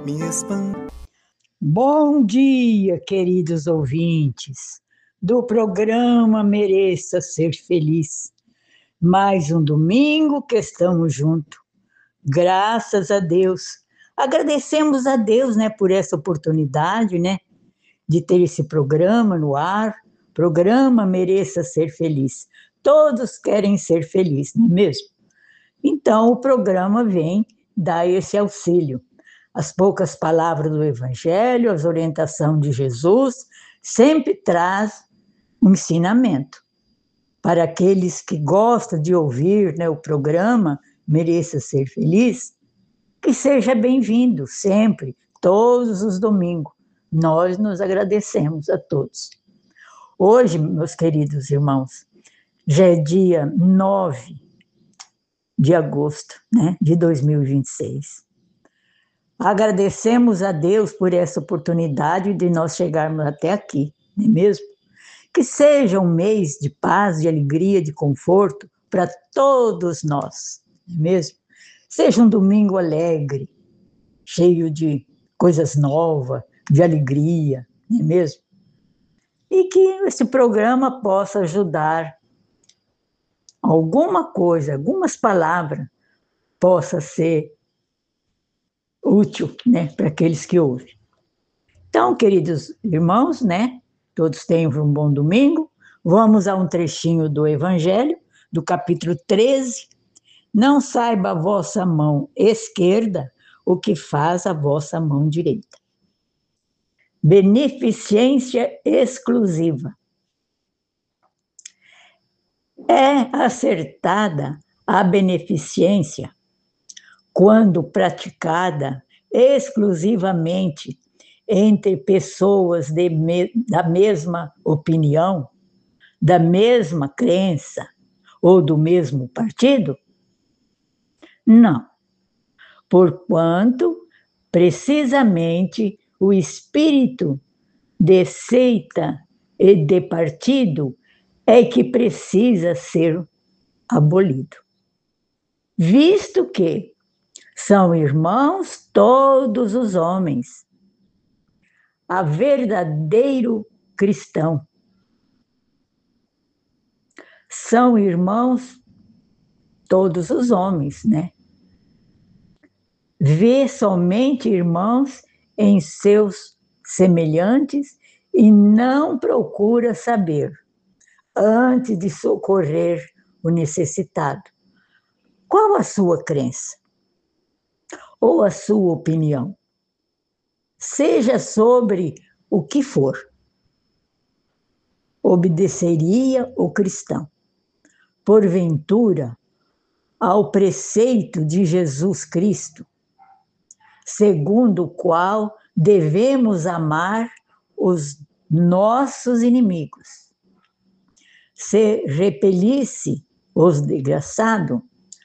Bom dia, queridos ouvintes do programa Mereça Ser Feliz. Mais um domingo que estamos juntos. Graças a Deus. Agradecemos a Deus, por essa oportunidade, de ter esse programa no ar. Programa Mereça Ser Feliz. Todos querem ser felizes, não é mesmo? Então, o programa vem dar esse auxílio. As poucas palavras do Evangelho, as orientações de Jesus, sempre traz um ensinamento. Para aqueles que gostam de ouvir o programa Mereça Ser Feliz, que seja bem-vindo sempre, todos os domingos. Nós nos agradecemos a todos. Hoje, meus queridos irmãos, já é dia 9 de agosto, de 2026. Agradecemos a Deus por essa oportunidade de nós chegarmos até aqui, não é mesmo? Que seja um mês de paz, de alegria, de conforto para todos nós, não é mesmo? Seja um domingo alegre, cheio de coisas novas, de alegria, não é mesmo? E que esse programa possa ajudar alguma coisa, algumas palavras, possa ser útil, para aqueles que ouvem. Então, queridos irmãos, todos tenham um bom domingo. Vamos a um trechinho do Evangelho, do capítulo 13. Não saiba a vossa mão esquerda o que faz a vossa mão direita. Beneficência exclusiva. É acertada a beneficência quando praticada exclusivamente entre pessoas da mesma opinião, da mesma crença ou do mesmo partido? Não, porquanto, precisamente, o espírito de seita e de partido é que precisa ser abolido. Visto que são irmãos todos os homens, a verdadeiro cristão. São irmãos todos os homens, Vê somente irmãos em seus semelhantes e não procura saber, antes de socorrer o necessitado, qual a sua crença ou a sua opinião, seja sobre o que for. Obedeceria o cristão, porventura, ao preceito de Jesus Cristo, segundo o qual devemos amar os nossos inimigos. Se repelisse os desgraçados,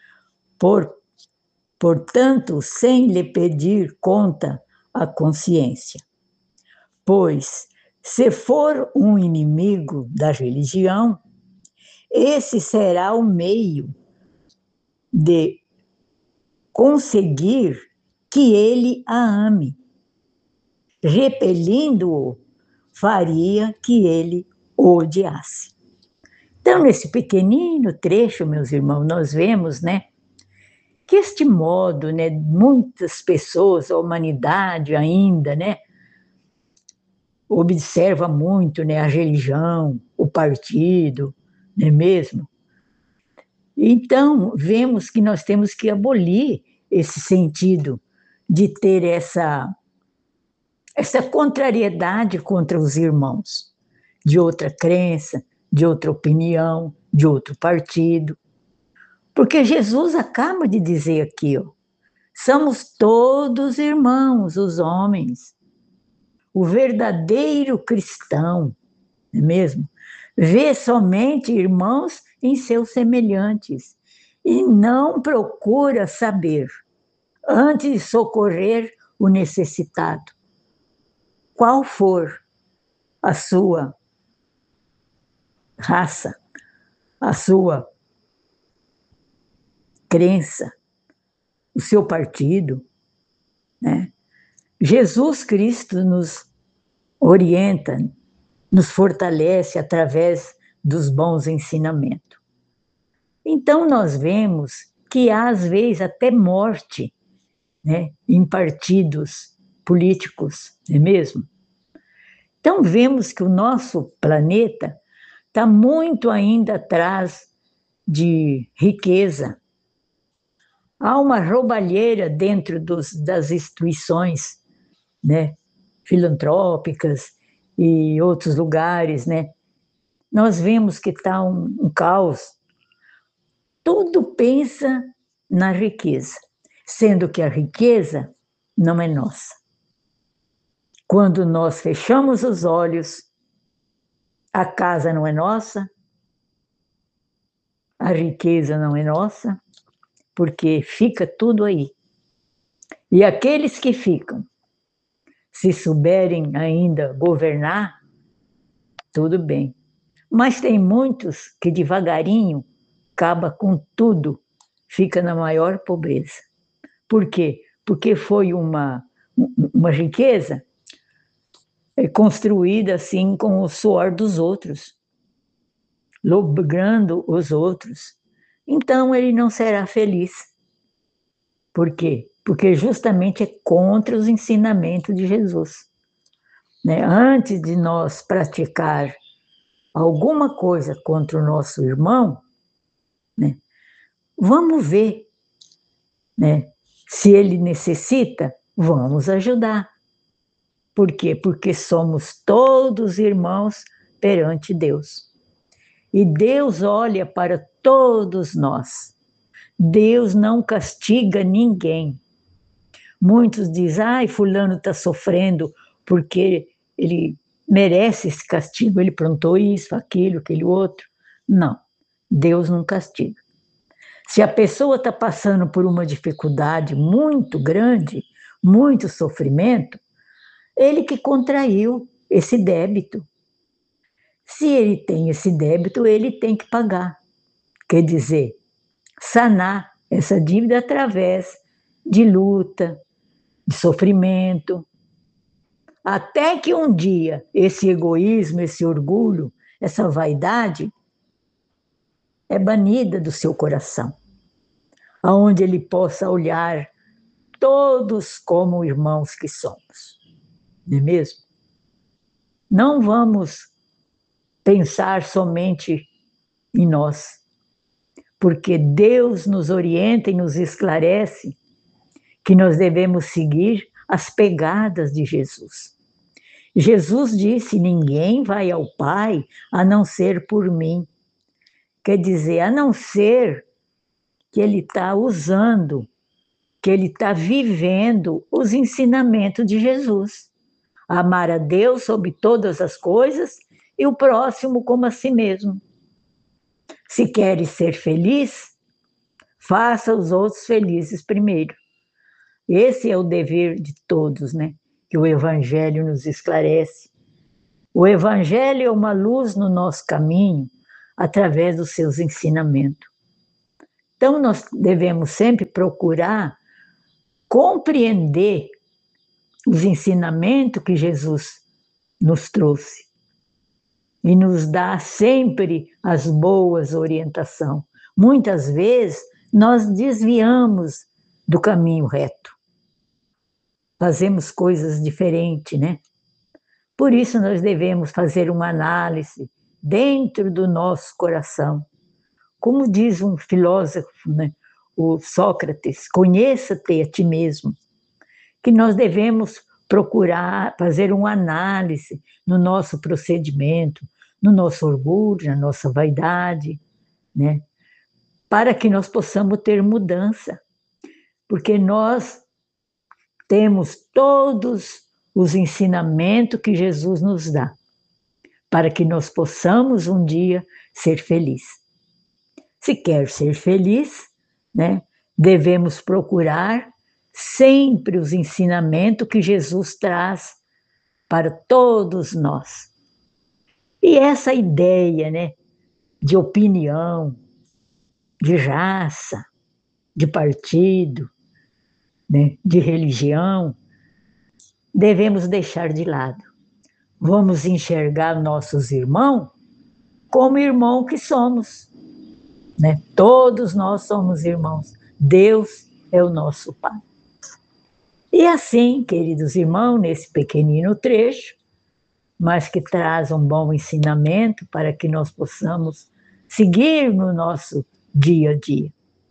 portanto, sem lhe pedir conta à consciência. Pois, se for um inimigo da religião, esse será o meio de conseguir que ele a ame. Repelindo-o, faria que ele o odiasse. Então, nesse pequenino trecho, meus irmãos, nós vemos, que este modo, muitas pessoas, a humanidade ainda, observa muito, a religião, o partido, não é mesmo? Então, vemos que nós temos que abolir esse sentido de ter essa contrariedade contra os irmãos, de outra crença, de outra opinião, de outro partido. Porque Jesus acaba de dizer aqui, somos todos irmãos, os homens. O verdadeiro cristão, não é mesmo? Vê somente irmãos em seus semelhantes e não procura saber, antes de socorrer o necessitado, qual for a sua raça, a sua crença, o seu partido, Jesus Cristo nos orienta, nos fortalece através dos bons ensinamentos. Então, nós vemos que há, às vezes, até morte, né, em partidos políticos, não é mesmo? Então, vemos que o nosso planeta está muito ainda atrás de riqueza. Há uma roubalheira dentro das instituições, né, filantrópicas e outros lugares, né? Nós vemos que está um caos. Tudo pensa na riqueza, sendo que a riqueza não é nossa. Quando nós fechamos os olhos, a casa não é nossa, a riqueza não é nossa, porque fica tudo aí. E aqueles que ficam, se souberem ainda governar, tudo bem. Mas tem muitos que devagarinho acaba com tudo, fica na maior pobreza. Por quê? Porque foi uma riqueza construída assim com o suor dos outros, logrando os outros. Então ele não será feliz. Por quê? Porque justamente é contra os ensinamentos de Jesus. Né? Antes de nós praticar alguma coisa contra o nosso irmão, né, vamos ver, né, se ele necessita, vamos ajudar. Por quê? Porque somos todos irmãos perante Deus. E Deus olha para todos nós. Deus não castiga ninguém. Muitos dizem, ai, fulano está sofrendo porque ele merece esse castigo, ele plantou isso, aquilo, aquele outro. Não, Deus não castiga. Se a pessoa está passando por uma dificuldade muito grande, muito sofrimento, ele que contraiu esse débito. Se ele tem esse débito, ele tem que pagar. Quer dizer, sanar essa dívida através de luta, de sofrimento, até que um dia esse egoísmo, esse orgulho, essa vaidade é banida do seu coração, aonde ele possa olhar todos como irmãos que somos, não é mesmo? Não vamos pensar somente em nós, porque Deus nos orienta e nos esclarece que nós devemos seguir as pegadas de Jesus. Jesus disse: ninguém vai ao Pai a não ser por mim. Quer dizer, a não ser que ele está usando, que ele está vivendo os ensinamentos de Jesus. Amar a Deus sobre todas as coisas e o próximo como a si mesmo. Se queres ser feliz, faça os outros felizes primeiro. Esse é o dever de todos, né? Que o Evangelho nos esclarece. O Evangelho é uma luz no nosso caminho através dos seus ensinamentos. Então, nós devemos sempre procurar compreender os ensinamentos que Jesus nos trouxe e nos dá sempre as boas orientações. Muitas vezes, nós desviamos do caminho reto. Fazemos coisas diferentes, né? Por isso, nós devemos fazer uma análise dentro do nosso coração. Como diz um filósofo, né, o Sócrates, conheça-te a ti mesmo. Que nós devemos procurar fazer uma análise no nosso procedimento, no nosso orgulho, na nossa vaidade, né? Para que nós possamos ter mudança. Porque nós temos todos os ensinamentos que Jesus nos dá, para que nós possamos um dia ser felizes. Se quer ser feliz, né, devemos procurar sempre os ensinamentos que Jesus traz para todos nós. E essa ideia, né, de opinião, de raça, de partido, né, de religião, devemos deixar de lado. Vamos enxergar nossos irmãos como irmão que somos, né? Todos nós somos irmãos. Deus é o nosso Pai. E assim, queridos irmãos, nesse pequenino trecho, mas que traz um bom ensinamento para que nós possamos seguir no nosso dia a dia.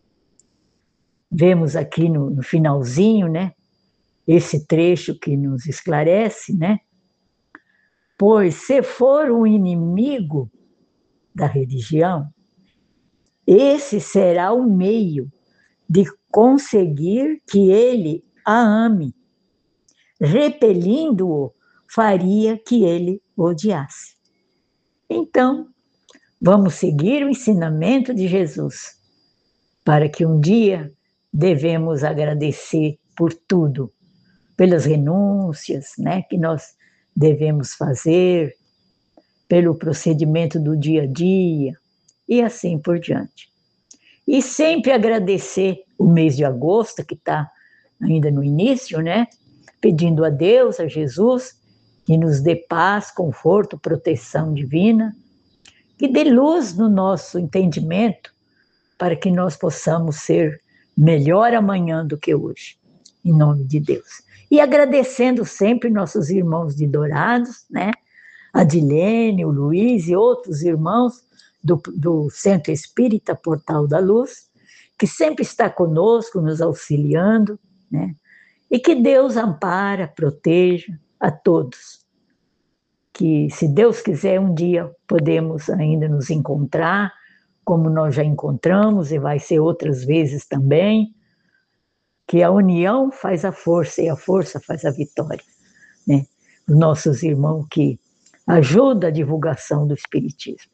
Vemos aqui no finalzinho, né, esse trecho que nos esclarece, né? Pois se for um inimigo da religião, esse será o meio de conseguir que ele a ame. Repelindo-o, faria que ele odiasse. Então, vamos seguir o ensinamento de Jesus, para que um dia devemos agradecer por tudo, pelas renúncias, né, que nós devemos fazer, pelo procedimento do dia a dia, e assim por diante. E sempre agradecer o mês de agosto, que está ainda no início, né? Pedindo a Deus, a Jesus, que nos dê paz, conforto, proteção divina, que dê luz no nosso entendimento, para que nós possamos ser melhor amanhã do que hoje, em nome de Deus. E agradecendo sempre nossos irmãos de Dourados, né? A Dilene, o Luiz e outros irmãos do Centro Espírita Portal da Luz, que sempre está conosco, nos auxiliando, né? E que Deus ampara, proteja a todos. Que, se Deus quiser, um dia podemos ainda nos encontrar, como nós já encontramos, e vai ser outras vezes também, que a união faz a força e a força faz a vitória, né? Os nossos irmãos que ajudam a divulgação do Espiritismo.